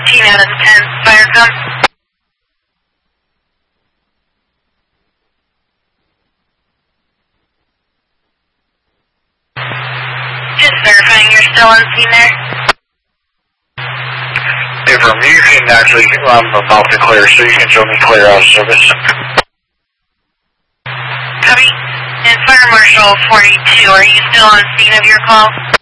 18 out of 10. Fire come. Just verifying you're still on scene there. From you can actually, I'm about to clear, so you can show me clear out of service. Copy. And Fire Marshal 42, are you still on scene of your call?